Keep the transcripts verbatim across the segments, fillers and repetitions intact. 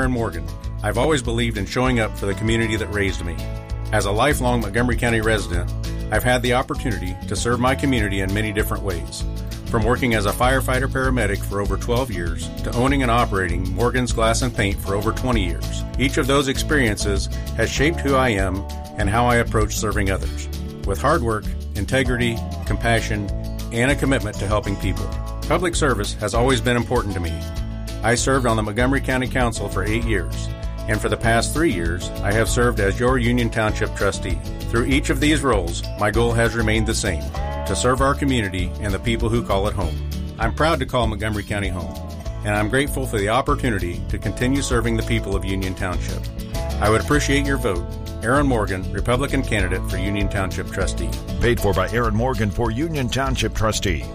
Aaron Morgan. I've always believed in showing up for the community that raised me. As a lifelong Montgomery County resident, I've had the opportunity to serve my community in many different ways. From working as a firefighter paramedic for over twelve years to owning and operating Morgan's Glass and Paint for over twenty years. Each of those experiences has shaped who I am and how I approach serving others. With hard work, integrity, compassion, and a commitment to helping people. Public service has always been important to me. I served on the Montgomery County Council for eight years, and for the past three years, I have served as your Union Township trustee. Through each of these roles, my goal has remained the same, to serve our community and the people who call it home. I'm proud to call Montgomery County home, and I'm grateful for the opportunity to continue serving the people of Union Township. I would appreciate your vote. Aaron Morgan, Republican candidate for Union Township trustee. Paid for by Aaron Morgan for Union Township trustee.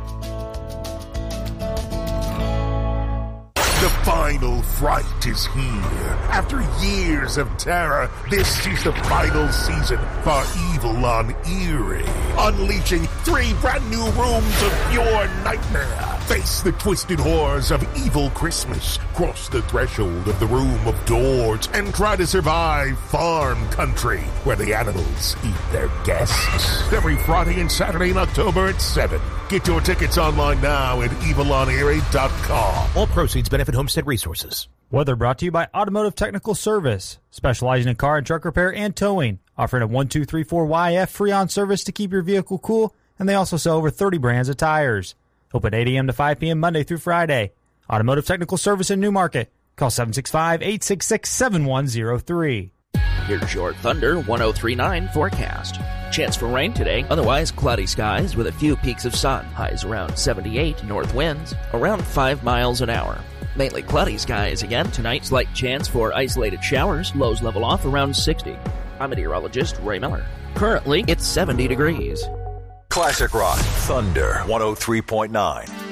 The final fright is here. After years of terror, this is the final season for Evil on Erie. Unleashing three brand new rooms of pure nightmare. Face the twisted horrors of Evil Christmas. Cross the threshold of the Room of Doors and try to survive farm country where the animals eat their guests. Every Friday and Saturday in October at seven. Get your tickets online now at evil on erie dot com. All proceeds benefit Homestead Resources. Weather brought to you by Automotive Technical Service, specializing in car and truck repair and towing, offering a one two three four Y F free-on service to keep your vehicle cool, and they also sell over thirty brands of tires. Open eight a.m. to five p.m. Monday through Friday. Automotive Technical Service in Newmarket. Call seven six five, eight six six, seven one zero three. Here's your Thunder one oh three point nine forecast. Chance for rain today, otherwise cloudy skies with a few peaks of sun. Highs around seventy-eight, north winds around five miles an hour. Mainly cloudy skies again tonight. Slight chance for isolated showers. Lows level off around sixty. I'm meteorologist Ray Miller. Currently, it's seventy degrees. Classic Rock Thunder one oh three point nine.